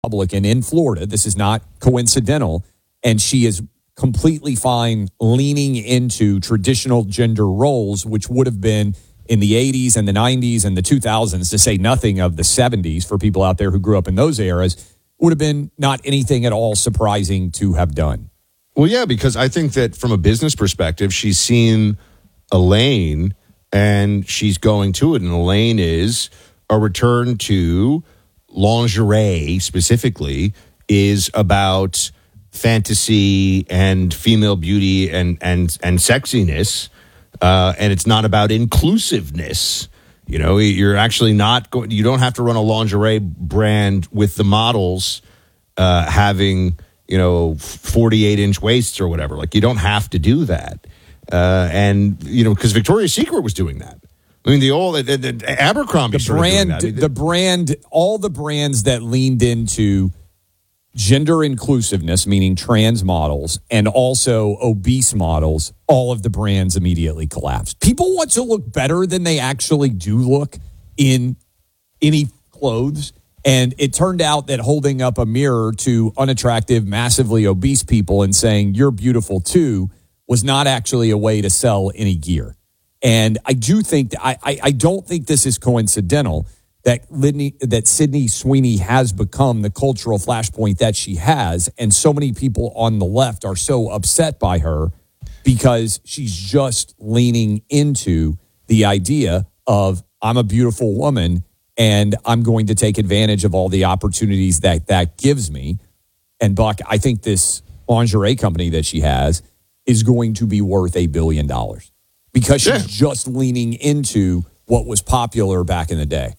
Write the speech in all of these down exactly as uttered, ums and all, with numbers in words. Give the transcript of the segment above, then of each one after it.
Republican in Florida. This is not coincidental. And she is completely fine leaning into traditional gender roles, which would have been in the eighties and the nineties and the two thousands, to say nothing of the seventies for people out there who grew up in those eras, would have been not anything at all surprising to have done. Well, yeah, because I think that from a business perspective, she's seen a lane and she's going to it. And the lane is a return to lingerie specifically is about fantasy and female beauty and and and sexiness, uh, and it's not about inclusiveness. You know, you're actually not going. You don't have to run a lingerie brand with the models uh, having you know forty-eight inch waists or whatever. Like, you don't have to do that. Uh, and you know, because Victoria's Secret was doing that. I mean, the old the, the Abercrombie the brand, I mean, the, the brand, all the brands that leaned into gender inclusiveness, meaning trans models, and also obese models, all of the brands immediately collapsed. People want to look better than they actually do look in any clothes. And it turned out that holding up a mirror to unattractive, massively obese people and saying, "You're beautiful too," was not actually a way to sell any gear. And I do think that I, I, I don't think this is coincidental that Lidney, that Sydney Sweeney has become the cultural flashpoint that she has. And so many people on the left are so upset by her because she's just leaning into the idea of, I'm a beautiful woman and I'm going to take advantage of all the opportunities that that gives me. And Buck, I think this lingerie company that she has is going to be worth a billion dollars. Because she's yeah. just leaning into what was popular back in the day.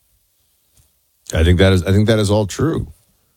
I think that is. I think that is all true.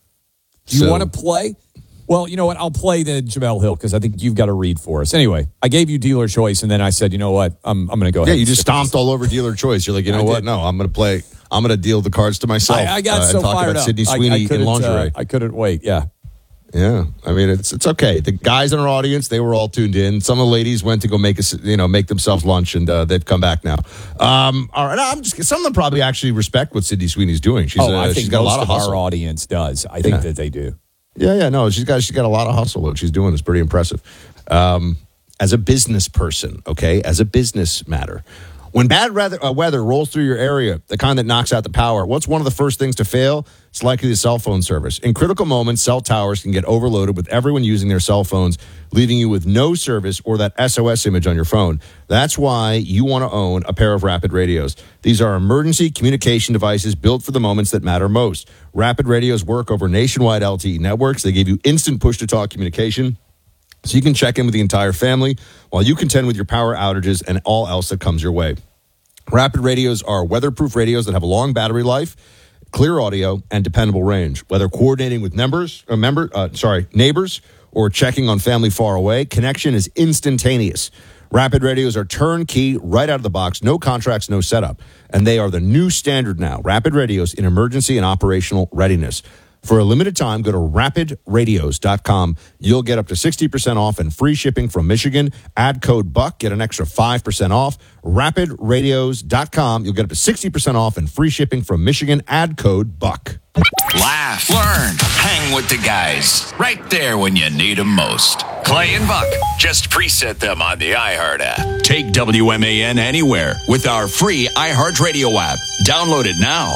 Do you so. want to play? Well, you know what? I'll play the Jamel Hill because I think you've got to read for us. Anyway, I gave you dealer choice, and then I said, you know what? I'm I'm going to go yeah, ahead. Yeah, you just stomped all over dealer choice. You're like, you know I what? Did. No, I'm going to play. I'm going to deal the cards to myself. I, I got uh, so and talk fired about up. Sydney Sweeney I, I in lingerie. Uh, I couldn't wait. Yeah. Yeah, I mean it's it's okay. The guys in our audience, they were all tuned in. Some of the ladies went to go make a, you know make themselves lunch, and uh, they've come back now. Um, all right, I'm just some of them probably actually respect what Sydney Sweeney's doing. She's oh, uh, I think she's got most a lot of, of hustle. Our audience does. I think yeah. that they do. Yeah, yeah, no, she's got she's got a lot of hustle. What she's doing is pretty impressive. Um, as a business person, okay, as a business matter. When bad weather, uh, weather rolls through your area, the kind that knocks out the power, what's one of the first things to fail? It's likely the cell phone service. In critical moments, cell towers can get overloaded with everyone using their cell phones, leaving you with no service or that S O S image on your phone. That's why you want to own a pair of Rapid Radios. These are emergency communication devices built for the moments that matter most. Rapid Radios work over nationwide L T E networks. They give you instant push-to-talk communication, so you can check in with the entire family while you contend with your power outages and all else that comes your way. Rapid Radios are weatherproof radios that have a long battery life, clear audio, and dependable range. Whether coordinating with members, or member, uh, sorry, neighbors or checking on family far away, connection is instantaneous. Rapid Radios are turnkey, right out of the box, no contracts, no setup. And they are the new standard now. Rapid Radios in emergency and operational readiness. For a limited time, go to rapid radios dot com. You'll get up to sixty percent off and free shipping from Michigan. Add code BUCK, get an extra five percent off. rapid radios dot com. You'll get up to sixty percent off and free shipping from Michigan. Add code BUCK. Laugh, learn, hang with the guys. Right there when you need them most. Clay and Buck. Just preset them on the iHeart app. Take W M A N anywhere with our free iHeart Radio app. Download it now.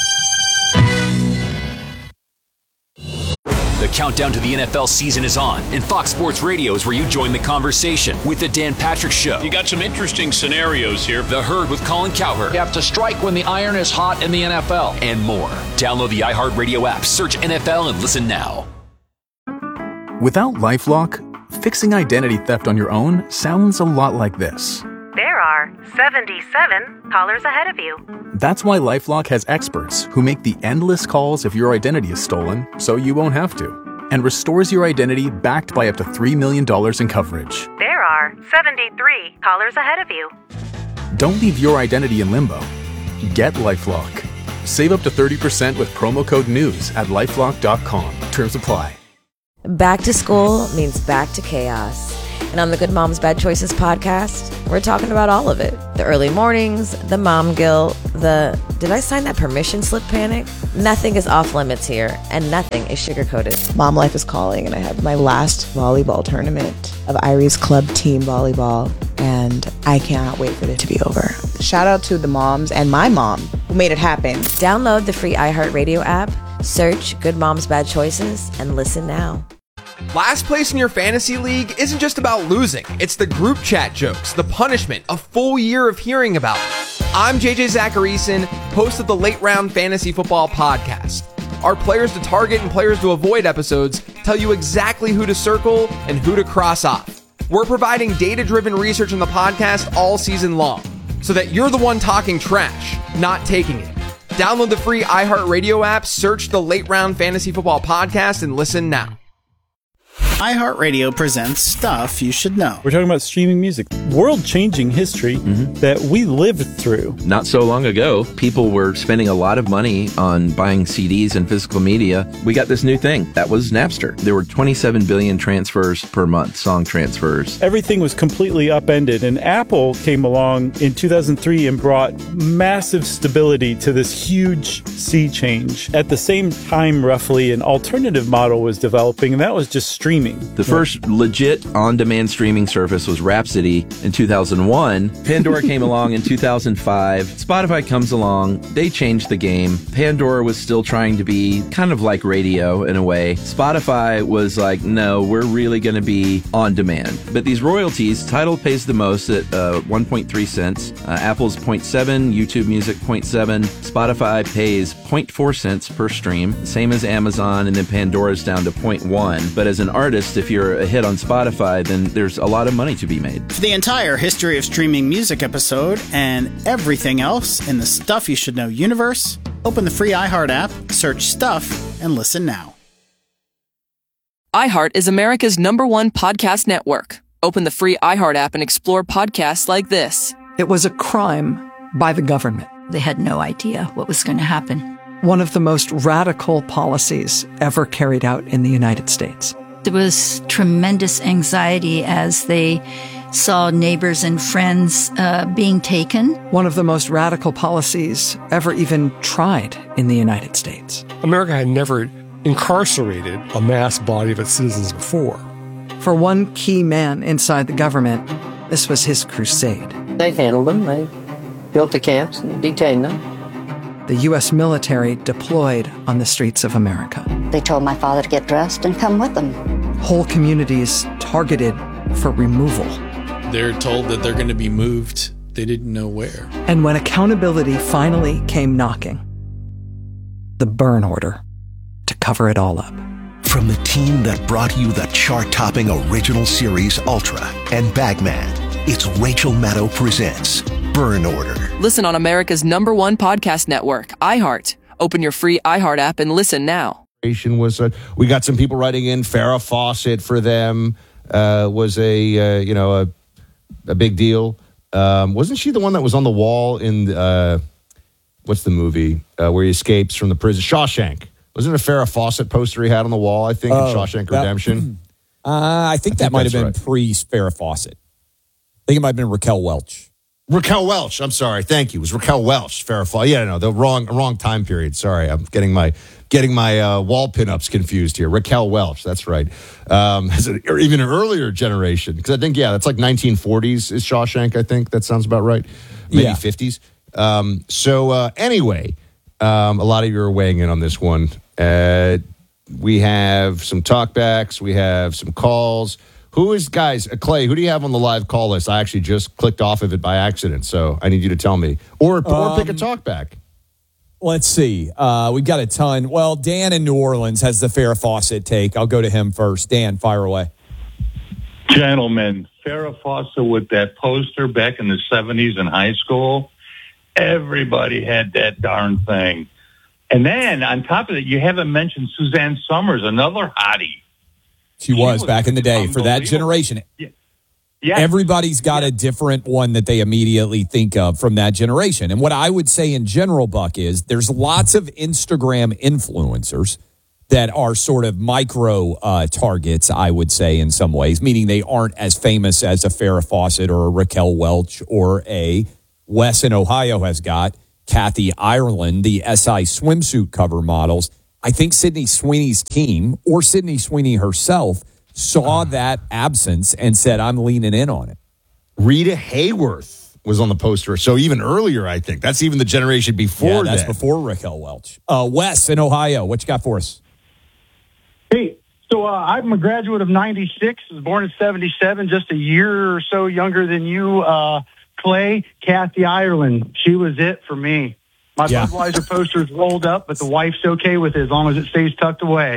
The countdown to the N F L season is on, and Fox Sports Radio is where you join the conversation with the Dan Patrick Show. You got some interesting scenarios here. The Herd with Colin Cowherd. You have to strike when the iron is hot in the N F L. And more. Download the iHeartRadio app, search N F L, and listen now. Without LifeLock, fixing identity theft on your own sounds a lot like this. There are seventy-seven callers ahead of you. That's why LifeLock has experts who make the endless calls if your identity is stolen, so you won't have to, and restores your identity backed by up to three million dollars in coverage. There are seventy-three callers ahead of you. Don't leave your identity in limbo. Get LifeLock. Save up to thirty percent with promo code NEWS at lifelock dot com. Terms apply. Back to school means back to chaos. And on the Good Moms Bad Choices podcast, we're talking about all of it. The early mornings, the mom guilt, the did I sign that permission slip panic? Nothing is off limits here, and nothing is sugar-coated. Mom life is calling, and I have my last volleyball tournament of Irie's club team volleyball, and I cannot wait for it to be over. Shout out to the moms and my mom who made it happen. Download the free iHeartRadio app, search Good Moms Bad Choices, and listen now. Last place in your fantasy league isn't just about losing. It's the group chat jokes, the punishment, a full year of hearing about it. I'm J J Zacharyson, host of the Late Round Fantasy Football Podcast. Our players to target and players to avoid episodes tell you exactly who to circle and who to cross off. We're providing data-driven research on the podcast all season long, so that you're the one talking trash, not taking it. Download the free iHeartRadio app, search the Late Round Fantasy Football Podcast, and listen now. iHeartRadio presents Stuff You Should Know. We're talking about streaming music, world-changing history mm-hmm. that we lived through. Not so long ago, people were spending a lot of money on buying C Ds and physical media. We got this new thing. That was Napster. There were twenty-seven billion transfers per month, song transfers. Everything was completely upended, and Apple came along in two thousand three and brought massive stability to this huge sea change. At the same time, roughly, an alternative model was developing, and that was just streaming. The first legit on-demand streaming service was Rhapsody in two thousand one. Pandora came along in two thousand five. Spotify comes along. They changed the game. Pandora was still trying to be kind of like radio in a way. Spotify was like, no, we're really going to be on demand. But these royalties, Tidal pays the most at uh, one point three cents. Uh, Apple's zero point seven, YouTube Music zero point seven. Spotify pays zero point four cents per stream, same as Amazon, and then Pandora's down to zero point one. But as an artist, if you're a hit on Spotify, then there's a lot of money to be made. For the entire history of streaming music episode and everything else in the Stuff You Should Know universe, open the free iHeart app, search Stuff, and listen now. iHeart is America's number one podcast network. Open the free iHeart app and explore podcasts like this. It was a crime by the government. They had no idea what was going to happen. One of the most radical policies ever carried out in the United States. There was tremendous anxiety as they saw neighbors and friends uh, being taken. One of the most radical policies ever even tried in the United States. America had never incarcerated a mass body of its citizens before. For one key man inside the government, this was his crusade. They handled them. They built the camps and detained them. The U S military deployed on the streets of America. They told my father to get dressed and come with them. Whole communities targeted for removal. They're told that they're going to be moved. They didn't know where. And when accountability finally came knocking, the burn order to cover it all up. From the team that brought you the chart-topping original series Ultra and Bagman, it's Rachel Maddow presents Burn Order. Listen on America's number one podcast network, iHeart. Open your free iHeart app and listen now. Was a, we got some people writing in. Farrah Fawcett for them uh, was a uh, you know a, a big deal. Um, wasn't she the one that was on the wall in uh, what's the movie uh, where he escapes from the prison? Shawshank. Wasn't it a Farrah Fawcett poster he had on the wall? I think oh, in Shawshank that, Redemption. Uh, I think I that think might have been right. pre Farrah Fawcett. I think it might have been Raquel Welch. Raquel Welch. I'm sorry. Thank you. It was Raquel Welch. Farrah Fawcett. Yeah, no, the wrong wrong time period. Sorry, I'm getting my getting my uh, wall pinups confused here. Raquel Welch. That's right. Um, as an, or even an earlier generation, because I think yeah, that's like nineteen forties is Shawshank. I think that sounds about right. Maybe yeah. fifties. Um, so uh, anyway, um, a lot of you are weighing in on this one. Uh, we have some talkbacks. We have some calls. Who is, guys, uh, Clay, who do you have on the live call list? I actually just clicked off of it by accident, so I need you to tell me. Or, or um, pick a talkback. Let's see. Uh, we've got a ton. Well, Dan in New Orleans has the Farrah Fawcett take. I'll go to him first. Dan, fire away. Gentlemen, Farrah Fawcett with that poster back in the seventies in high school, everybody had that darn thing. And then, on top of it, you haven't mentioned Suzanne Summers, another hottie. She was, she was back in the day for that generation. Yeah. Yeah. Everybody's got yeah. a different one that they immediately think of from that generation. And what I would say in general, Buck, is there's lots of Instagram influencers that are sort of micro uh, targets, I would say, in some ways, meaning they aren't as famous as a Farrah Fawcett or a Raquel Welch or a Wes in Ohio has got, Kathy Ireland, the S I swimsuit cover models. I think Sydney Sweeney's team or Sydney Sweeney herself saw that absence and said, I'm leaning in on it. Rita Hayworth was on the poster. So even earlier, I think. That's even the generation before yeah, that's that. before Raquel Welch. Uh, Wes in Ohio, what you got for us? Hey, so uh, I'm a graduate of ninety-six, was born in seventy-seven, just a year or so younger than you, uh, Clay. Kathy Ireland, she was it for me. My yeah. Budweiser poster's rolled up, but the wife's okay with it as long as it stays tucked away.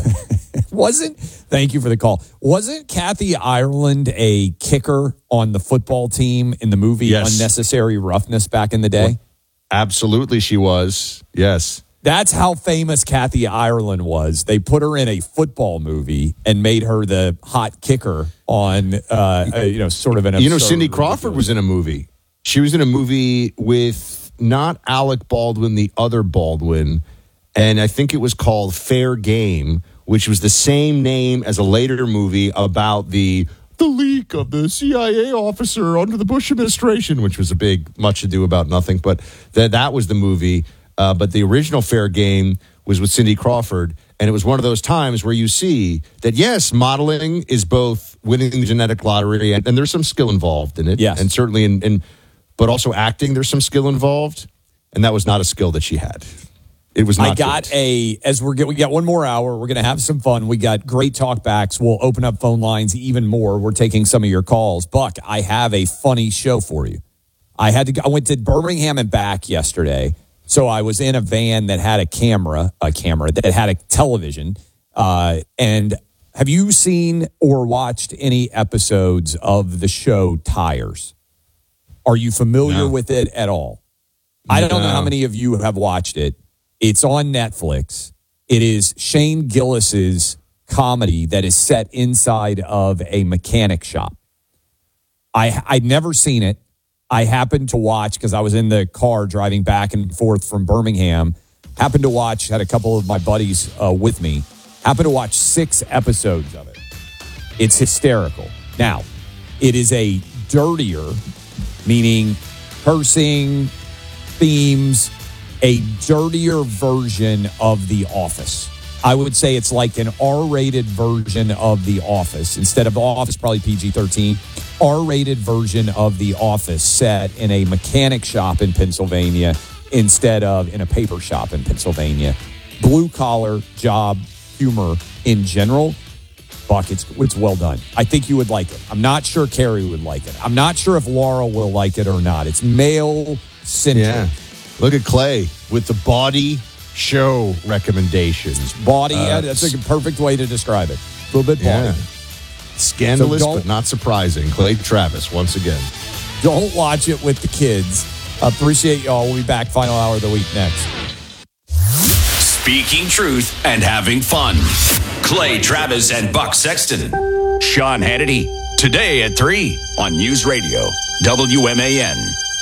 Wasn't, thank you for the call. Wasn't Kathy Ireland a kicker on the football team in the movie yes. Unnecessary Roughness back in the day? Well, absolutely she was, yes. That's how famous Kathy Ireland was. They put her in a football movie and made her the hot kicker on, uh, uh, you know, sort of an. You know, Cindy Crawford was in a movie. She was in a movie with not Alec Baldwin, the other Baldwin, and I think it was called Fair Game, which was the same name as a later movie about the the leak of the C I A officer under the Bush administration, which was a big much ado about nothing. But that that was the movie. Uh, but the original Fair Game was with Cindy Crawford, and it was one of those times where you see that, yes, modeling is both winning the genetic lottery, and, and there's some skill involved in it. Yes. And certainly, in, in, but also acting, there's some skill involved, and that was not a skill that she had. It was not I got good. a, as we're we got one more hour, we're going to have some fun. We got great talkbacks. We'll open up phone lines even more. We're taking some of your calls. Buck, I have a funny show for you. I had to. I went to Birmingham and back yesterday. So I was in a van that had a camera, a camera that had a television. Uh, and have you seen or watched any episodes of the show Tires? Are you familiar No. with it at all? I don't No. know how many of you have watched it. It's on Netflix. It is Shane Gillis's comedy that is set inside of a mechanic shop. I I'd never seen it. I happened to watch, because I was in the car driving back and forth from Birmingham, happened to watch, had a couple of my buddies uh, with me, happened to watch six episodes of it. It's hysterical. Now, it is a dirtier, meaning cursing, themes, a dirtier version of The Office. I would say it's like an R-rated version of The Office. Instead of Office, probably P G thirteen. R-rated version of The Office set in a mechanic shop in Pennsylvania instead of in a paper shop in Pennsylvania. Blue-collar job humor in general. Buck, it's, it's well done. I think you would like it. I'm not sure Carrie would like it. I'm not sure if Laura will like it or not. It's male-centric. Yeah. Look at Clay with the body show recommendations. Body, uh, yeah, that's a perfect way to describe it. A little bit body. Yeah. Scandalous, So but not surprising. Clay Travis, once again. Don't watch it with the kids. Appreciate y'all. We'll be back final hour of the week next. Speaking truth and having fun. Clay Travis and Buck Sexton. Sean Hannity. Today at three on News Radio W M A N.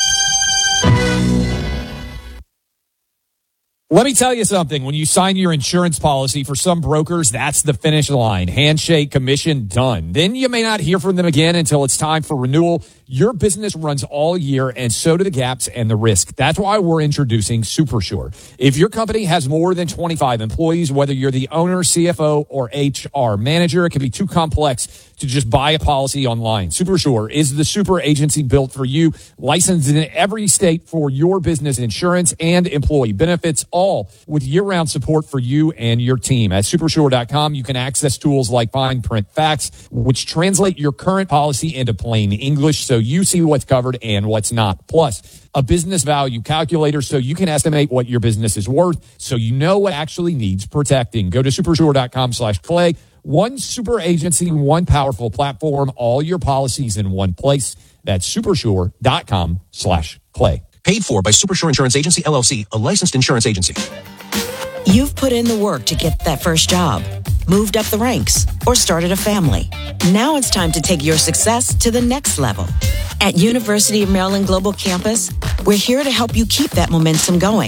Let me tell you something. When you sign your insurance policy, for some brokers, that's the finish line. Handshake, commission, done. Then you may not hear from them again until it's time for renewal. Your business runs all year, and so do the gaps and the risk. That's why we're introducing SuperSure. If your company has more than twenty-five employees, whether you're the owner, C F O, or H R manager, it can be too complex to just buy a policy online. SuperSure is the super agency built for you, licensed in every state for your business insurance and employee benefits, all with year-round support for you and your team. At supersure dot com, you can access tools like fine print facts, which translate your current policy into plain English so you see what's covered and what's not. Plus, a business value calculator so you can estimate what your business is worth so you know what actually needs protecting. Go to supersure dot com slash clay. One super agency, one powerful platform, all your policies in one place. That's supersure dot com slash clay. Paid for by Supersure Insurance Agency, L L C, a licensed insurance agency. You've put in the work to get that first job, moved up the ranks, or started a family. Now it's time to take your success to the next level. At University of Maryland Global Campus, we're here to help you keep that momentum going.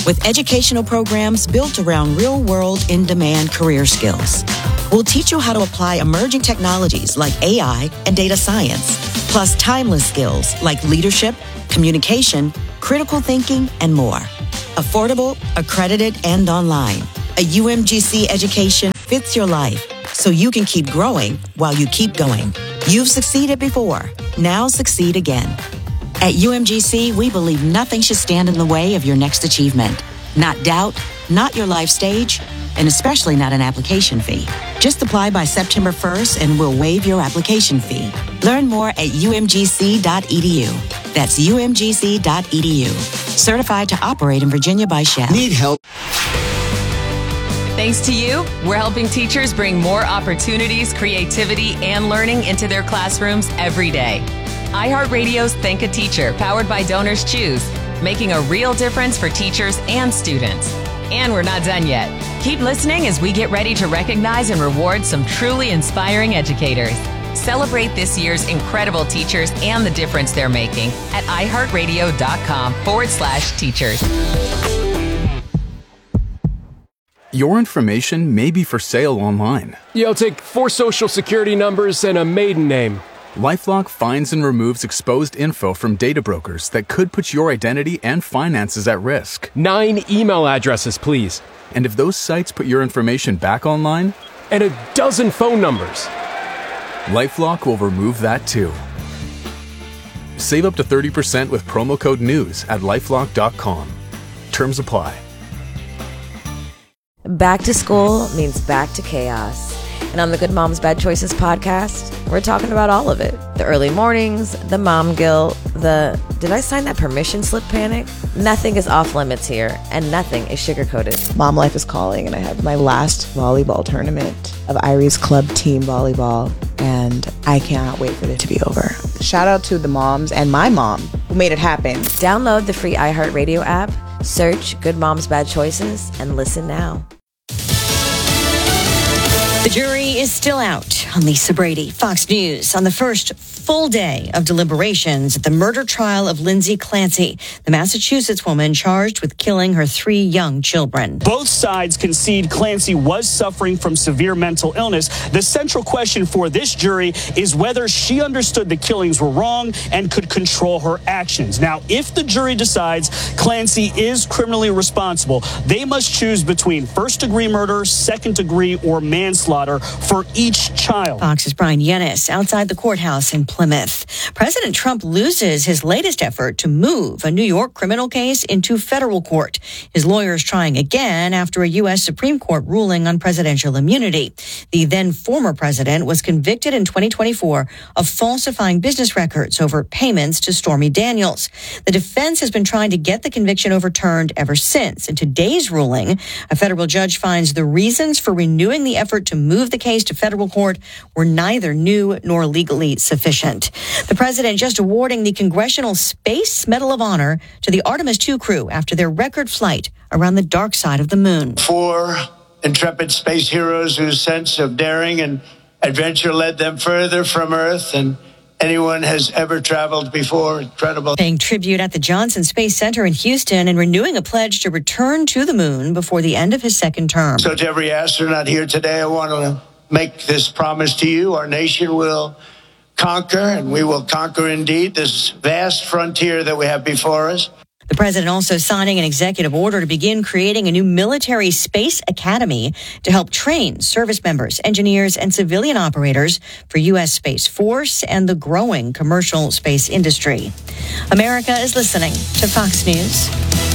with educational programs built around real-world in-demand career skills. We'll teach you how to apply emerging technologies like A I and data science, plus timeless skills like leadership, communication, critical thinking, and more. Affordable, accredited, and online. A U M G C education fits your life so you can keep growing while you keep going. You've succeeded before. Now succeed again. At U M G C, we believe nothing should stand in the way of your next achievement. Not doubt, not your life stage, and especially not an application fee. Just apply by September first and we'll waive your application fee. Learn more at U M G C dot E D U. That's U M G C dot E D U. Certified to operate in Virginia by Shell. Need help? Thanks to you, we're helping teachers bring more opportunities, creativity, and learning into their classrooms every day. iHeartRadio's Thank a Teacher, powered by Donors Choose, making a real difference for teachers and students. And we're not done yet. Keep listening as we get ready to recognize and reward some truly inspiring educators. Celebrate this year's incredible teachers and the difference they're making at iHeartRadio.com forward slash teachers. Your information may be for sale online. Yeah, I'll take four social security numbers and a maiden name. LifeLock finds and removes exposed info from data brokers that could put your identity and finances at risk. Nine email addresses, please. And if those sites put your information back online? And a dozen phone numbers. LifeLock will remove that too. Save up to thirty percent with promo code NEWS at lifelock dot com. Terms apply. Back to school means back to chaos. And on the Good Moms Bad Choices podcast, we're talking about all of it. The early mornings, the mom guilt, the did I sign that permission slip panic? Nothing is off limits here, and nothing is sugar-coated. Mom life is calling, and I have my last volleyball tournament of Irie's club team volleyball, and I cannot wait for it to be over. Shout out to the moms and my mom who made it happen. Download the free iHeartRadio app, search Good Moms Bad Choices, and listen now. The jury is still out on Lisa Brady. Fox News on the first full day of deliberations at the murder trial of Lindsay Clancy, the Massachusetts woman charged with killing her three young children. Both sides concede Clancy was suffering from severe mental illness. The central question for this jury is whether she understood the killings were wrong and could control her actions. Now, if the jury decides Clancy is criminally responsible, they must choose between first-degree murder, second-degree, or manslaughter for each child. Fox's Brian Yennis outside the courthouse in Plymouth. President Trump loses his latest effort to move a New York criminal case into federal court. His lawyers trying again after a U S Supreme Court ruling on presidential immunity. The then former president was convicted in twenty twenty-four of falsifying business records over payments to Stormy Daniels. The defense has been trying to get the conviction overturned ever since. In today's ruling, a federal judge finds the reasons for renewing the effort to move the case to federal court were neither new nor legally sufficient. The president just awarding the Congressional Space Medal of Honor to the Artemis two crew after their record flight around the dark side of the moon. Four intrepid space heroes whose sense of daring and adventure led them further from Earth than anyone has ever traveled before. Incredible. Paying tribute at the Johnson Space Center in Houston and renewing a pledge to return to the moon before the end of his second term. So to every astronaut here today, I want to make this promise to you. Our nation will conquer, and we will conquer indeed, this vast frontier that we have before us. The president also signing an executive order to begin creating a new military space academy to help train service members, engineers, and civilian operators for U S Space Force and the growing commercial space industry. America is listening to Fox News.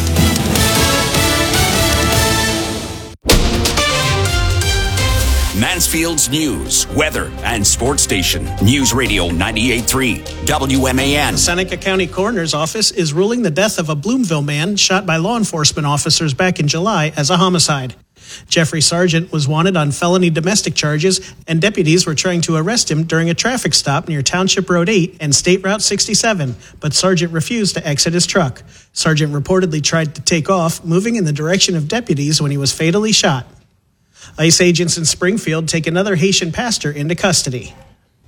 Mansfield's news, weather, and sports station. News Radio ninety-eight point three, W M A N. The Seneca County Coroner's Office is ruling the death of a Bloomville man shot by law enforcement officers back in July as a homicide. Jeffrey Sargent was wanted on felony domestic charges, and deputies were trying to arrest him during a traffic stop near Township Road eight and State Route sixty-seven, but Sargent refused to exit his truck. Sargent reportedly tried to take off, moving in the direction of deputies when he was fatally shot. ICE agents in Springfield take another Haitian pastor into custody.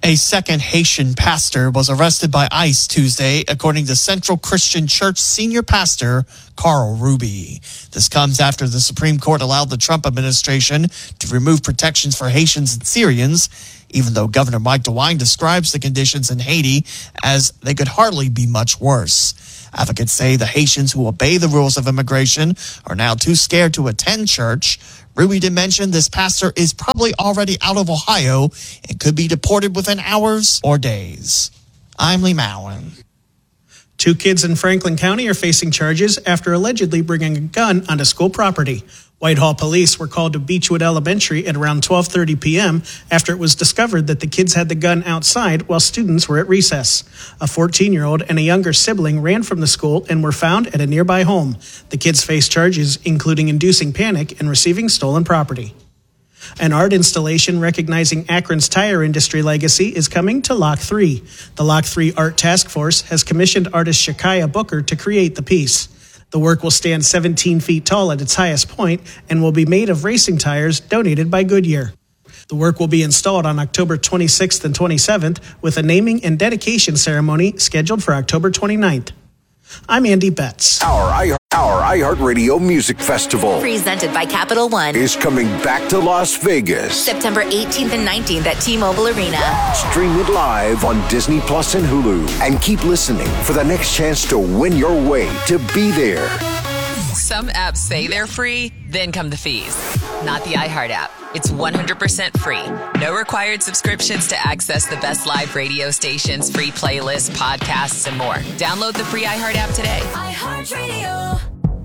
A second Haitian pastor was arrested by ICE Tuesday, according to Central Christian Church senior pastor Carl Ruby. This comes after the Supreme Court allowed the Trump administration to remove protections for Haitians and Syrians, even though Governor Mike DeWine describes the conditions in Haiti as they could hardly be much worse. Advocates say the Haitians who obey the rules of immigration are now too scared to attend church. Ruby did mention this pastor is probably already out of Ohio and could be deported within hours or days. I'm Lee Mowen. Two kids in Franklin County are facing charges after allegedly bringing a gun onto school property. Whitehall police were called to Beechwood Elementary at around twelve thirty p.m. after it was discovered that the kids had the gun outside while students were at recess. A fourteen-year-old and a younger sibling ran from the school and were found at a nearby home. The kids face charges including inducing panic and receiving stolen property. An art installation recognizing Akron's tire industry legacy is coming to Lock three. The Lock three Art Task Force has commissioned artist Shakaya Booker to create the piece. The work will stand seventeen feet tall at its highest point and will be made of racing tires donated by Goodyear. The work will be installed on October twenty-sixth and twenty-seventh with a naming and dedication ceremony scheduled for October twenty-ninth. I'm Andy Betts. Our, I, our iHeartRadio Music Festival, presented by Capital One, is coming back to Las Vegas. September eighteenth and nineteenth at T-Mobile Arena. Stream it live on Disney Plus and Hulu. And keep listening for the next chance to win your way to be there. Some apps say they're free, then come the fees. Not the iHeart app. It's one hundred percent free. No required subscriptions to access the best live radio stations, free playlists, podcasts, and more. Download the free iHeart app today. iHeartRadio.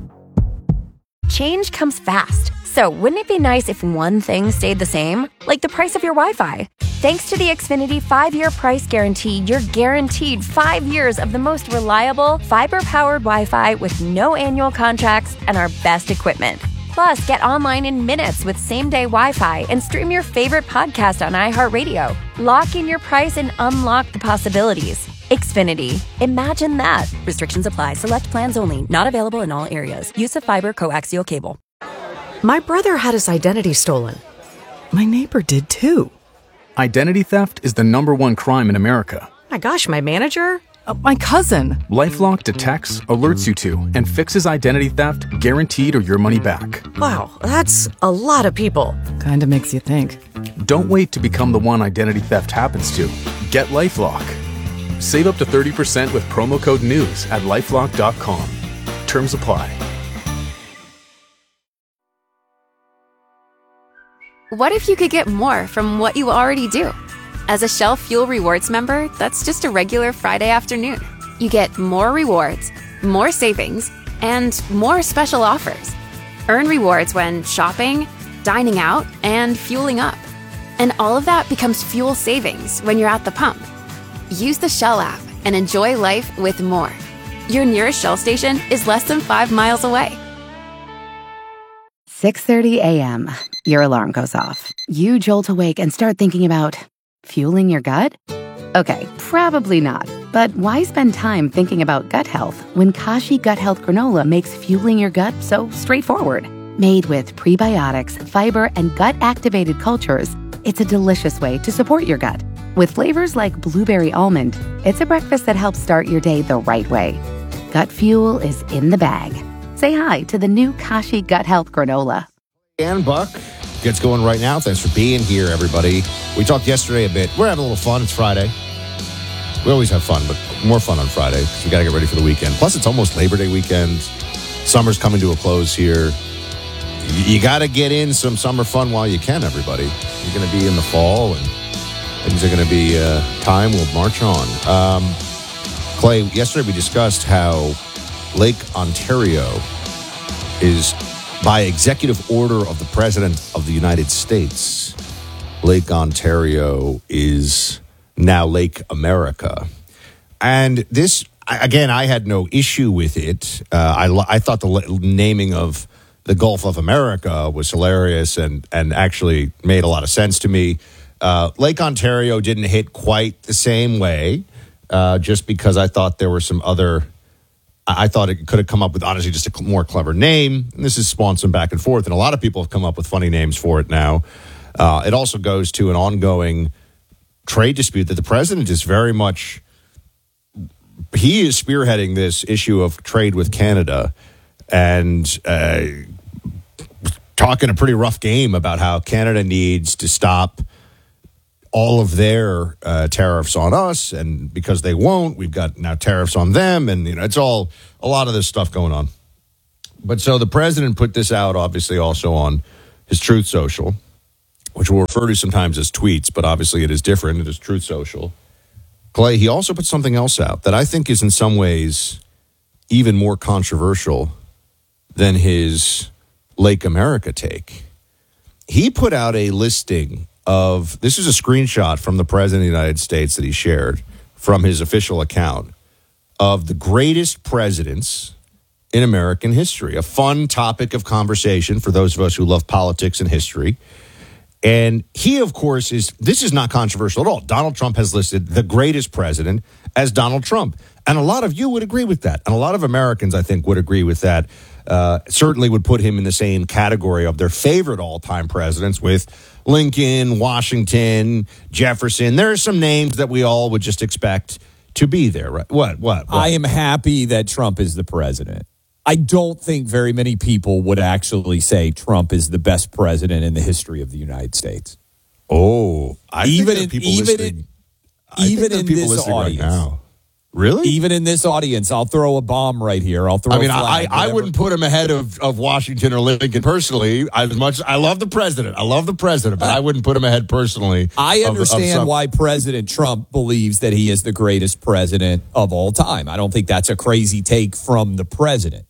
Change comes fast. So wouldn't it be nice if one thing stayed the same? Like the price of your Wi-Fi. Thanks to the Xfinity five-year price guarantee, you're guaranteed five years of the most reliable, fiber-powered Wi-Fi with no annual contracts and our best equipment. Plus, get online in minutes with same-day Wi-Fi and stream your favorite podcast on iHeartRadio. Lock in your price and unlock the possibilities. Xfinity. Imagine that. Restrictions apply. Select plans only. Not available in all areas. Use of fiber coaxial cable. My brother had his identity stolen. My neighbor did too. Identity theft is the number one crime in America. My gosh, my manager? Uh, my cousin. LifeLock detects, alerts you to, and fixes identity theft guaranteed or your money back. Wow, that's a lot of people. Kinda makes you think. Don't wait to become the one identity theft happens to. Get LifeLock. Save up to thirty percent with promo code NEWS at lifelock dot com. Terms apply. What if you could get more from what you already do? As a Shell Fuel Rewards member, that's just a regular Friday afternoon. You get more rewards, more savings, and more special offers. Earn rewards when shopping, dining out, and fueling up. And all of that becomes fuel savings when you're at the pump. Use the Shell app and enjoy life with more. Your nearest Shell station is less than five miles away. six thirty a.m. Your alarm goes off. You jolt awake and start thinking about fueling your gut? Okay, probably not. But why spend time thinking about gut health when Kashi Gut Health Granola makes fueling your gut so straightforward? Made with prebiotics, fiber, and gut-activated cultures, it's a delicious way to support your gut. With flavors like blueberry almond, it's a breakfast that helps start your day the right way. Gut fuel is in the bag. Say hi to the new Kashi Gut Health Granola. And Buck gets going right now. Thanks for being here, everybody. We talked yesterday a bit. We're having a little fun. It's Friday. We always have fun, but more fun on Friday because we got to get ready for the weekend. Plus, it's almost Labor Day weekend. Summer's coming to a close here. You got to get in some summer fun while you can, everybody. You're going to be in the fall, and things are going to be uh, time will march on. Um, Clay, yesterday we discussed how Lake Ontario is, by executive order of the President of the United States, Lake Ontario is now Lake America. And this, again, I had no issue with it. Uh, I, I thought the naming of the Gulf of America was hilarious and, and actually made a lot of sense to me. Uh, Lake Ontario didn't hit quite the same way, uh, just because I thought there were some other... I thought it could have come up with, honestly, just a more clever name. And this has spawned some back and forth, and a lot of people have come up with funny names for it now. Uh, it also goes to an ongoing trade dispute that the president is very much, he is spearheading this issue of trade with Canada and uh, talking a pretty rough game about how Canada needs to stop all of their uh, tariffs on us, and because they won't, we've got now tariffs on them, and you know it's all a lot of this stuff going on. But so the president put this out, obviously, also on his Truth Social, which we'll refer to sometimes as tweets, but obviously it is different. It is Truth Social. Clay, he also put something else out that I think is in some ways even more controversial than his Lake America take. He put out a listing of, this is a screenshot from the President of the United States that he shared from his official account, of the greatest presidents in American history. A fun topic of conversation for those of us who love politics and history. And he, of course, is, this is not controversial at all. Donald Trump has listed the greatest president as Donald Trump. And a lot of you would agree with that. And a lot of Americans, I think, would agree with that. Uh, certainly would put him in the same category of their favorite all-time presidents with Lincoln, Washington, Jefferson. There are some names that we all would just expect to be there. Right? What, what? What? I am happy that Trump is the president. I don't think very many people would actually say Trump is the best president in the history of the United States. Oh, I even think in, people even listening, in, I even think in people this listening audience. right now. Really? Even in this audience, I'll throw a bomb right here. I'll throw. I mean, a flag, I, I wouldn't put him ahead of, of Washington or Lincoln personally. As much I love the president, I love the president, but I wouldn't put him ahead personally. I of- understand of some- why President Trump believes that he is the greatest president of all time. I don't think that's a crazy take from the president.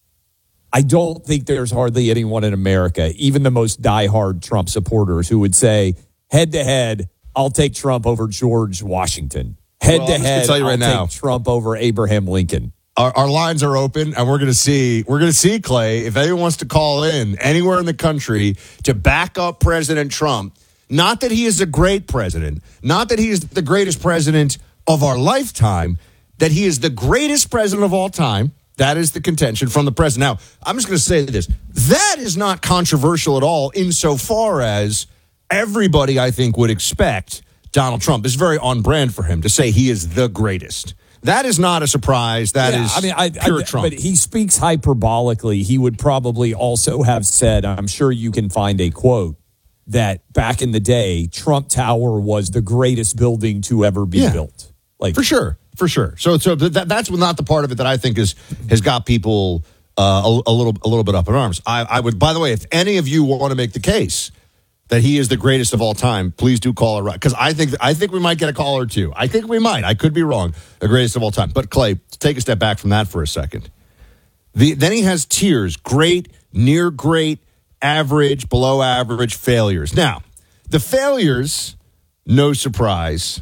I don't think there's hardly anyone in America, even the most diehard Trump supporters, who would say, head to head, I'll take Trump over George Washington. Head Well, to I'm just gonna head, tell you right I'll now. take Trump over Abraham Lincoln. Our, our lines are open, and we're going to see. We're going to see, Clay, if anyone wants to call in anywhere in the country to back up President Trump. Not that he is a great president, not that he is the greatest president of our lifetime, that he is the greatest president of all time. That is the contention from the president. Now, I'm just going to say this: that is not controversial at all, insofar as everybody, I think, would expect Donald Trump. It's very on brand for him to say he is the greatest. That is not a surprise. That Yeah, is I mean, I, pure I, Trump. But he speaks hyperbolically. He would probably also have said, I'm sure you can find a quote, that back in the day, Trump Tower was the greatest building to ever be Yeah. built. Like for sure, for sure. So, so that, that's not the part of it that I think is has got people uh, a, a little a little bit up in arms. I, I would, by the way, if any of you want to make the case that he is the greatest of all time, please do call it right, because I think I think we might get a call or two. I think we might. I could be wrong. The greatest of all time. But Clay, take a step back from that for a second. The, then he has tiers: great, near great, average, below average, failures. Now, the failures, no surprise.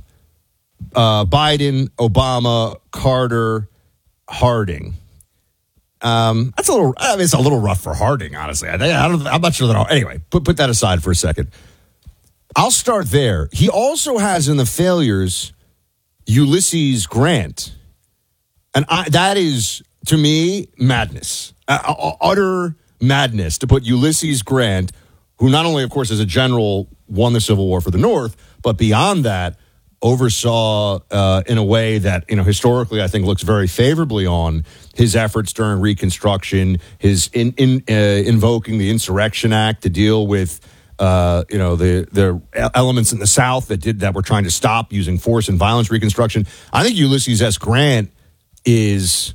Uh, Biden, Obama, Carter, Harding. Um, that's a little. I mean, it's a little rough for Harding, honestly. I, I don't. I'm not sure that. I'll, anyway, put put that aside for a second. I'll start there. He also has in the failures Ulysses Grant, and I, that is to me madness, uh, utter madness to put Ulysses Grant, who not only, of course, as a general won the Civil War for the North, but beyond that, oversaw uh, in a way that, you know, historically I think looks very favorably on his efforts during Reconstruction, his in, in uh, invoking the Insurrection Act to deal with uh, you know the the elements in the South that did that were trying to stop using force and violence. Reconstruction. I think Ulysses S. Grant is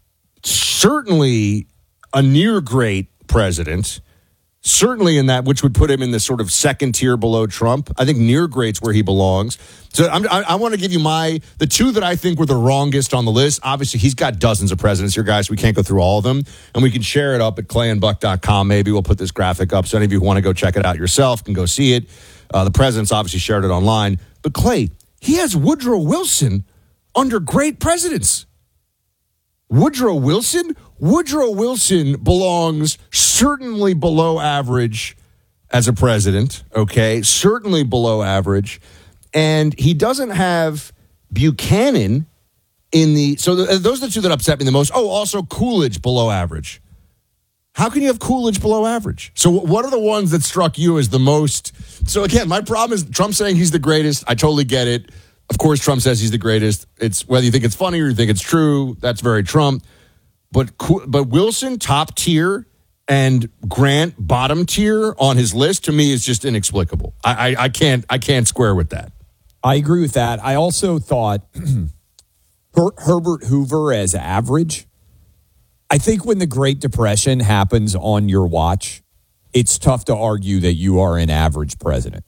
certainly a near great president. Certainly in that, which would put him in the sort of second tier below Trump. I think near great's where he belongs. So I'm, I, I want to give you my, the two that I think were the wrongest on the list. Obviously, he's got dozens of presidents here, guys. So we can't go through all of them. And we can share it up at clay and buck dot com. Maybe we'll put this graphic up so any of you who want to go check it out yourself can go see it. Uh, the presidents obviously shared it online. But Clay, he has Woodrow Wilson under great presidents. Woodrow Wilson? Woodrow Wilson belongs certainly below average as a president, okay? Certainly below average. And he doesn't have Buchanan in the... So th- those are the two that upset me the most. Oh, also Coolidge below average. How can you have Coolidge below average? So what are the ones that struck you as the most? So again, my problem is Trump saying he's the greatest. I totally get it. Of course, Trump says he's the greatest. It's whether you think it's funny or you think it's true. That's very Trump. But but Wilson, top tier, and Grant, bottom tier on his list, to me is just inexplicable. I, I, I can't I can't square with that. I agree with that. I also thought Her- Herbert Hoover as average. I think when the Great Depression happens on your watch, it's tough to argue that you are an average president.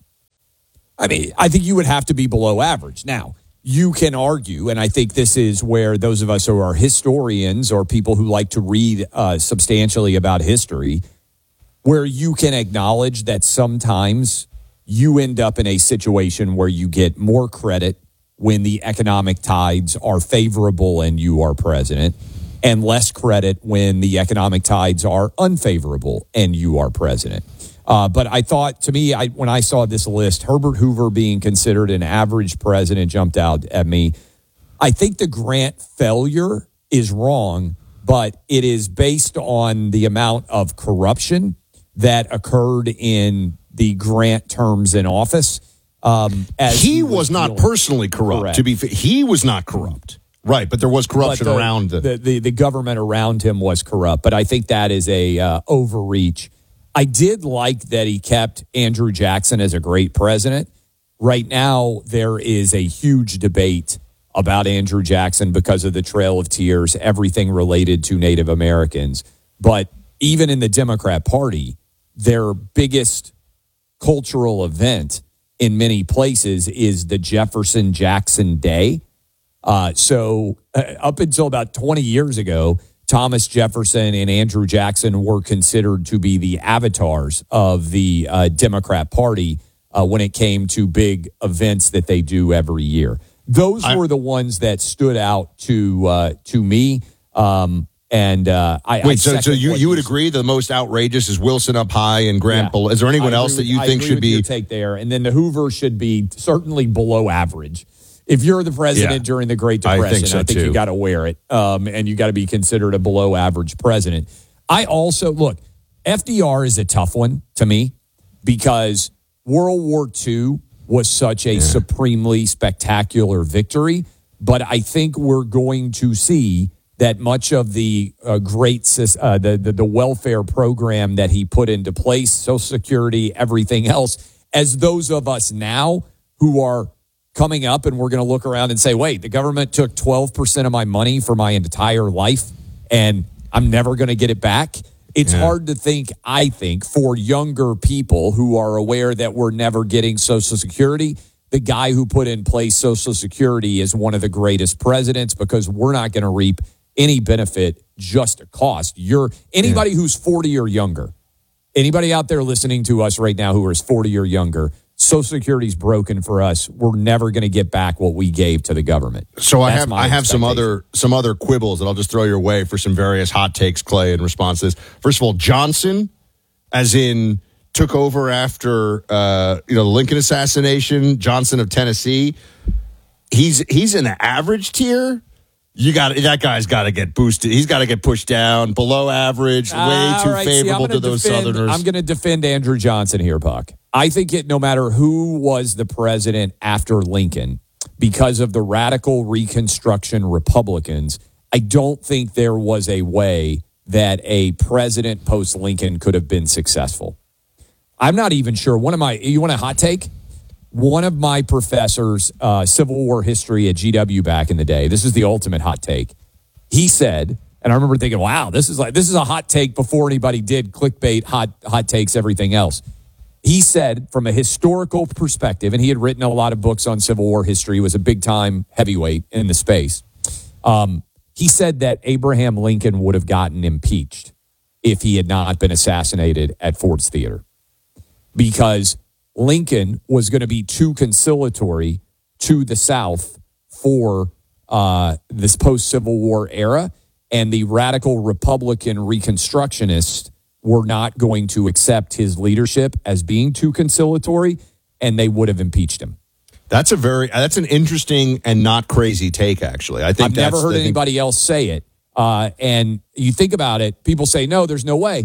I mean, I think you would have to be below average. Now, you can argue, and I think this is where those of us who are historians or people who like to read uh, substantially about history, where you can acknowledge that sometimes you end up in a situation where you get more credit when the economic tides are favorable and you are president, and less credit when the economic tides are unfavorable and you are president. Uh, but I thought, to me, I, when I saw this list, Herbert Hoover being considered an average president jumped out at me. I think the Grant failure is wrong, but it is based on the amount of corruption that occurred in the Grant terms in office. Um, as he, he was, was not dealing- personally corrupt. Correct. To be fair, he was not corrupt. Right, but there was corruption But the, around the, the, the the government around him was corrupt. But I think that is a uh, overreach. I did like that he kept Andrew Jackson as a great president. Right now, there is a huge debate about Andrew Jackson because of the Trail of Tears, everything related to Native Americans. But even in the Democrat Party, their biggest cultural event in many places is the Jefferson Jackson Day. Uh, so uh, up until about twenty years ago, Thomas Jefferson and Andrew Jackson were considered to be the avatars of the uh, Democrat Party uh, when it came to big events that they do every year. Those I, were the ones that stood out to uh, to me. Um, and uh, I wait, I so, so you, you would agree the most outrageous is Wilson up high and Grant yeah, below? Is there anyone else with, that you I think agree should with be your take there? And then the Hoover should be certainly below average. If you're the president Yeah, during the Great Depression, I think, so I think too. you got to wear it, um, and you got to be considered a below average president. I also, look, F D R is a tough one to me because World War Two was such a yeah. supremely spectacular victory, but I think we're going to see that much of the uh, great uh, the, the the welfare program that he put into place, Social Security, everything else, as those of us now who are coming up and we're going to look around and say, wait, the government took twelve percent of my money for my entire life and I'm never going to get it back. It's yeah. hard to think, I think, for younger people who are aware that we're never getting Social Security. The guy who put in place Social Security is one of the greatest presidents because we're not going to reap any benefit, just a cost. You're anybody yeah. who's forty or younger, anybody out there listening to us right now who is forty or younger, Social Security's broken for us. We're never going to get back what we gave to the government. So I That's have I have some other some other quibbles that I'll just throw your way for some various hot takes, Clay, in response to this. First of all, Johnson, as in took over after uh, you know the Lincoln assassination. Johnson of Tennessee, he's he's in the average tier. You got that guy's got to get boosted. He's got to get pushed down below average. Way uh, too right. favorable See, to those defend, Southerners. I'm going to defend Andrew Johnson here, Puck. I think it no matter who was the president after Lincoln, because of the radical Reconstruction Republicans, I don't think there was a way that a president post Lincoln could have been successful. I'm not even sure. One of my, you want a hot take? One of my professors, uh, Civil War history at G W back in the day, this is the ultimate hot take. He said, and I remember thinking, wow, this is like this is a hot take before anybody did clickbait, hot hot takes, everything else. He said, from a historical perspective, and he had written a lot of books on Civil War history, he was a big-time heavyweight in the space. Um, he said that Abraham Lincoln would have gotten impeached if he had not been assassinated at Ford's Theater. Because Lincoln was going to be too conciliatory to the South for uh, this post-Civil War era, and the radical Republican Reconstructionists were not going to accept his leadership as being too conciliatory, and they would have impeached him. That's a very that's an interesting and not crazy take, actually. I think I've that's never heard the, anybody else say it. Uh, and you think about it, people say, no, there's no way.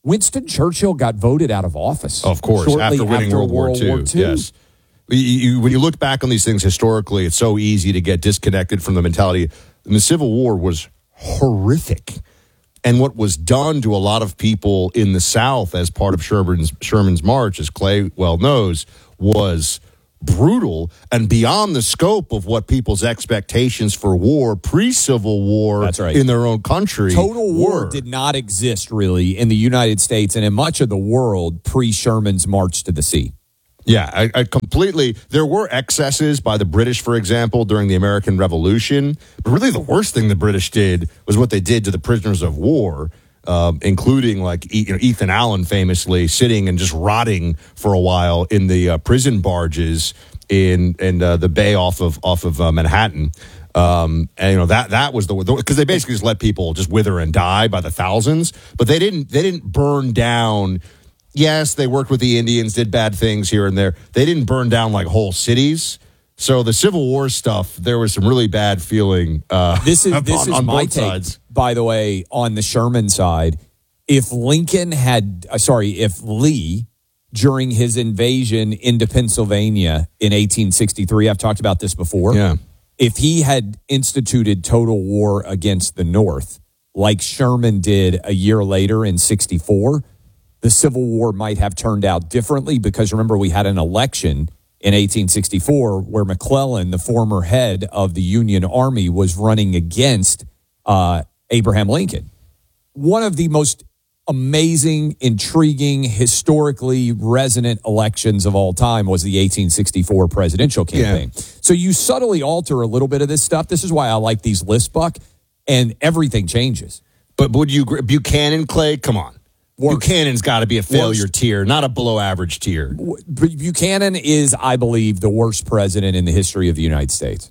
Winston Churchill got voted out of office. Of course, shortly after winning after World War Two. Yes. You, you, when you look back on these things historically, it's so easy to get disconnected from the mentality. And the Civil War was horrific. And what was done to a lot of people in the South as part of Sherman's, Sherman's March, as Clay well knows, was brutal and beyond the scope of what people's expectations for war, pre-Civil War, That's right. in their own country. Total war were. did not exist really in the United States and in much of the world pre-Sherman's March to the Sea. Yeah, I, I completely. There were excesses by the British, for example, during the American Revolution. But really, the worst thing the British did was what they did to the prisoners of war, um, including like you know, Ethan Allen, famously sitting and just rotting for a while in the uh, prison barges in in uh, the bay off of off of uh, Manhattan. Um, and you know that that was the because they basically just let people just wither and die by the thousands. But they didn't they didn't burn down. Yes, they worked with the Indians, did bad things here and there. They didn't burn down like whole cities. So the Civil War stuff, there was some really bad feeling. Uh, this is this on, is on my both take, sides. by the way, on the Sherman side. If Lincoln had, uh, sorry, if Lee, during his invasion into Pennsylvania in eighteen sixty-three, I've talked about this before. Yeah. If he had instituted total war against the North, like Sherman did a year later in sixty-four, the Civil War might have turned out differently because remember, we had an election in eighteen sixty-four where McClellan, the former head of the Union Army, was running against uh, Abraham Lincoln. One of the most amazing, intriguing, historically resonant elections of all time was the eighteen sixty-four presidential campaign. Yeah. So you subtly alter a little bit of this stuff. This is why I like these lists, Buck, and everything changes. But would you agree? Buchanan, Clay, come on. Worst. Buchanan's got to be a failure Worst. tier, not a below average tier. Buchanan is, I believe, the worst president in the history of the United States.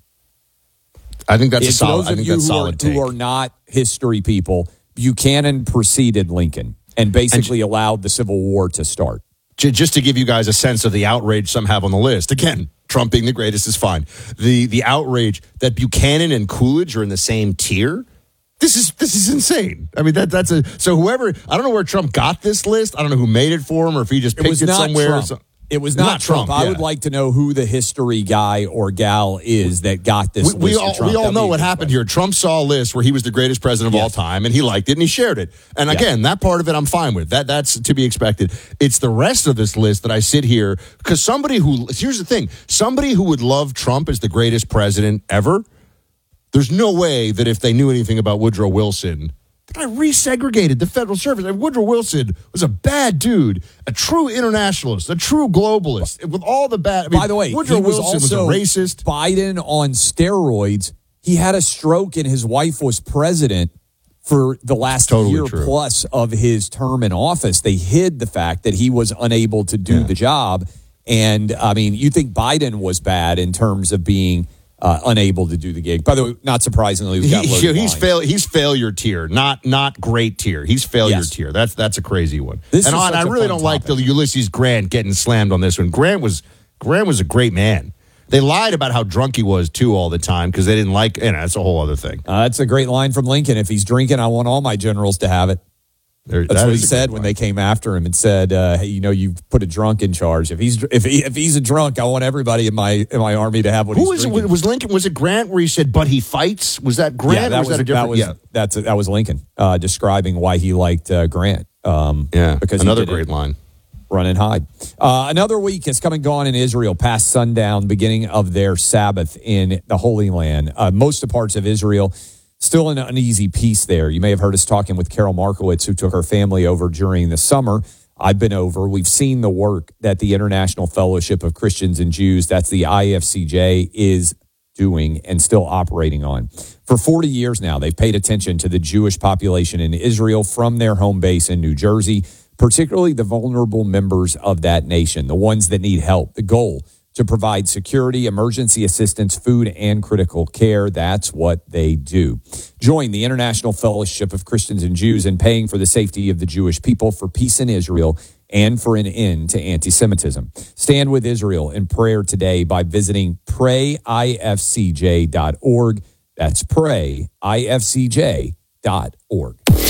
I think that's if a solid. Those I of think you that's who solid are, take. who are not history people, Buchanan preceded Lincoln and basically and, allowed the Civil War to start. Just to give you guys a sense of the outrage some have on the list. Again, Trump being the greatest is fine. The the outrage that Buchanan and Coolidge are in the same tier. This is this is insane. I mean that that's a so whoever I don't know where Trump got this list. I don't know who made it for him or if he just picked it, it somewhere. Trump. So, it was not, not Trump. Trump. I yeah. would like to know who the history guy or gal is that got this we, list. We all, Trump. we all that know what happened here. Trump saw a list where he was the greatest president of yes. all time, and he liked it, and he shared it. And yeah. again, that part of it I'm fine with. That That's to be expected. It's the rest of this list that I sit here, because somebody who, here's the thing, somebody who would love Trump as the greatest president ever, there's no way that if they knew anything about Woodrow Wilson, that I resegregated the federal service. And Woodrow Wilson was a bad dude, a true internationalist, a true globalist, with all the bad. I mean, by the way, Woodrow he was Wilson also was a racist. Biden on steroids. He had a stroke, and his wife was president for the last totally year true. plus of his term in office. They hid the fact that he was unable to do yeah. the job. And I mean, you think Biden was bad in terms of being Uh, unable to do the gig. By the way, not surprisingly, we've got he, he's lines. fail. He's failure tier, not not great tier. He's failure Yes. tier. That's that's a crazy one. This and is I, such I a really fun don't like topic. the Ulysses Grant getting slammed on this one. Grant was Grant was a great man. They lied about how drunk he was too all the time because they didn't like. You know, that's a whole other thing. Uh, that's a great line from Lincoln. If he's drinking, I want all my generals to have it. There, That's that what he is a said good when line. they came after him and said, uh, "Hey, you know, you've put a drunk in charge. If he's if he, if he's a drunk, I want everybody in my in my army to have what Who he's was drinking." it? Was Lincoln? Was it Grant where he said, "But he fights"? Was that Grant? Yeah, that or was, was that a different? that was yeah, that's that was Lincoln uh, describing why he liked uh, Grant. Um, yeah, because another he did great it. line. Run and hide. Uh, another week has come and gone in Israel past sundown, beginning of their Sabbath in the Holy Land. Uh, most of parts of Israel, still an uneasy peace there. You may have heard us talking with Carol Markowitz, who took her family over during the summer. I've been over. We've seen the work that the International Fellowship of Christians and Jews, that's the I F C J, is doing and still operating on. For forty years now, they've paid attention to the Jewish population in Israel from their home base in New Jersey, particularly the vulnerable members of that nation, the ones that need help. The goal, to provide security, emergency assistance, food, and critical care. That's what they do. Join the International Fellowship of Christians and Jews in paying for the safety of the Jewish people, for peace in Israel, and for an end to anti-Semitism. Stand with Israel in prayer today by visiting pray I F C J dot org. That's pray I F C J dot org.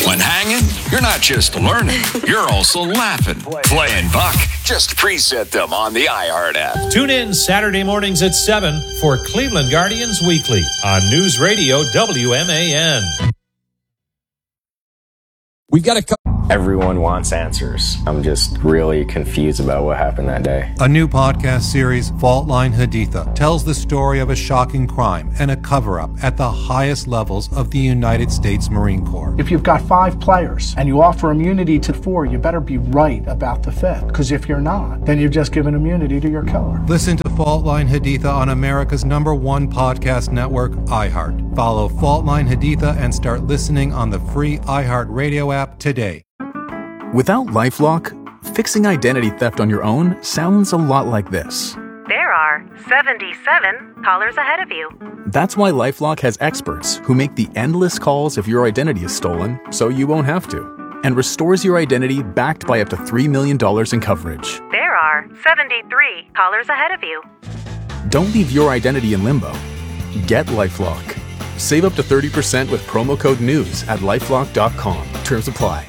When hanging, you're not just learning, you're also laughing. Clay and Buck, just preset them on the iHeart app. Tune in Saturday mornings at seven for Cleveland Guardians Weekly on News Radio W M A N. We've got a couple. Everyone wants answers. I'm just really confused about what happened that day. A new podcast series, Fault Line Haditha, tells the story of a shocking crime and a cover-up at the highest levels of the United States Marine Corps. If you've got five players and you offer immunity to four, you better be right about the fifth. Because if you're not, then you've just given immunity to your killer. Listen to Fault Line Haditha on America's number one podcast network, iHeart. Follow Fault Line Haditha and start listening on the free iHeart Radio app today. Without LifeLock, fixing identity theft on your own sounds a lot like this. There are seventy-seven callers ahead of you. That's why LifeLock has experts who make the endless calls if your identity is stolen so you won't have to, and restores your identity backed by up to three million dollars in coverage. There are seventy-three callers ahead of you. Don't leave your identity in limbo. Get LifeLock. Save up to thirty percent with promo code NEWS at lifelock dot com. Terms apply.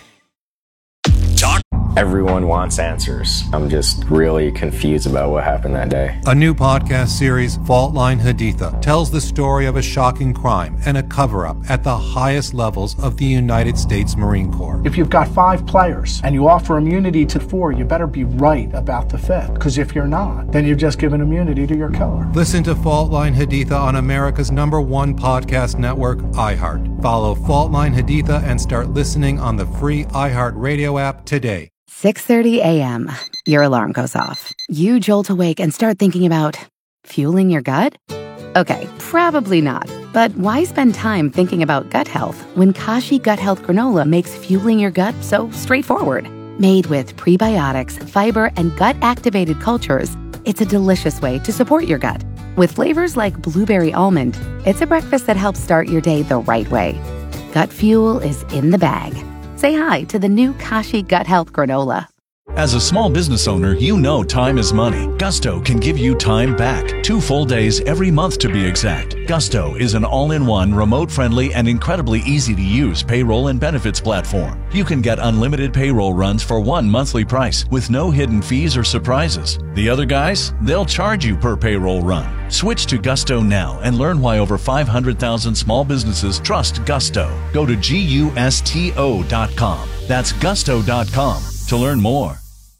Everyone wants answers. I'm just really confused about what happened that day. A new podcast series, Fault Line Haditha, tells the story of a shocking crime and a cover-up at the highest levels of the United States Marine Corps. If you've got five players and you offer immunity to four, you better be right about the fifth. Because if you're not, then you've just given immunity to your killer. Listen to Fault Line Haditha on America's number one podcast network, iHeart. Follow Fault Line Haditha and start listening on the free iHeart Radio app today. six thirty a.m. Your alarm goes off. You jolt awake and start thinking about fueling your gut? Okay, probably not. But why spend time thinking about gut health when Kashi Gut Health Granola makes fueling your gut so straightforward? Made with prebiotics, fiber, and gut-activated cultures, it's a delicious way to support your gut. With flavors like blueberry almond, it's a breakfast that helps start your day the right way. Gut fuel is in the bag. Say hi to the new Kashi Gut Health Granola. As a small business owner, you know time is money. Gusto can give you time back. Two full days every month to be exact. Gusto is an all-in-one, remote-friendly, and incredibly easy-to-use payroll and benefits platform. You can get unlimited payroll runs for one monthly price with no hidden fees or surprises. The other guys, they'll charge you per payroll run. Switch to Gusto now and learn why over five hundred thousand small businesses trust Gusto. Go to gusto dot com. That's gusto dot com to learn more.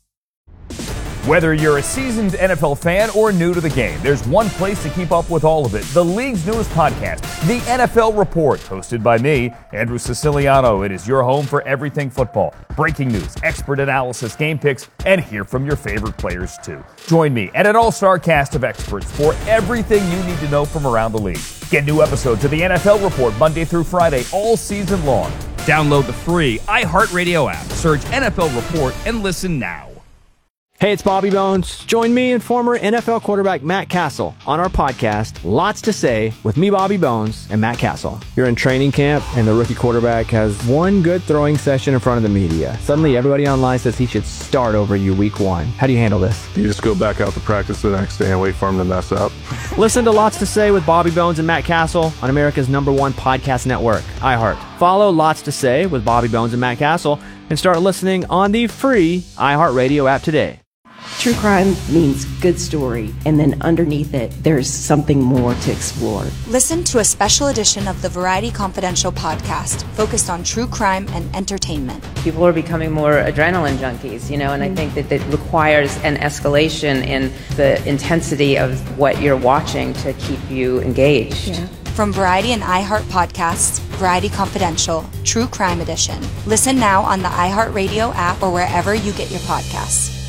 Whether you're a seasoned N F L fan or new to the game, there's one place to keep up with all of it. The league's newest podcast, The N F L Report, hosted by me, Andrew Siciliano. It is your home for everything football. Breaking news, expert analysis, game picks, and hear from your favorite players too. Join me and an all-star cast of experts for everything you need to know from around the league. Get new episodes of The N F L Report Monday through Friday all season long. Download the free iHeartRadio app, search N F L Report, and listen now. Hey, it's Bobby Bones. Join me and former N F L quarterback Matt Castle on our podcast, Lots to Say, with me, Bobby Bones, and Matt Castle. You're in training camp, and the rookie quarterback has one good throwing session in front of the media. Suddenly, everybody online says he should start over you week one. How do you handle this? You just go back out to practice the next day and wait for him to mess up. Listen to Lots to Say with Bobby Bones and Matt Castle on America's number one podcast network, iHeart. Follow Lots to Say with Bobby Bones and Matt Castle and start listening on the free iHeartRadio app today. True crime means good story, and then underneath it, there's something more to explore. Listen to a special edition of the Variety Confidential podcast focused on true crime and entertainment. People are becoming more adrenaline junkies, you know, and I think that it requires an escalation in the intensity of what you're watching to keep you engaged. Yeah. From Variety and iHeart podcasts, Variety Confidential, True Crime Edition. Listen now on the iHeartRadio app or wherever you get your podcasts.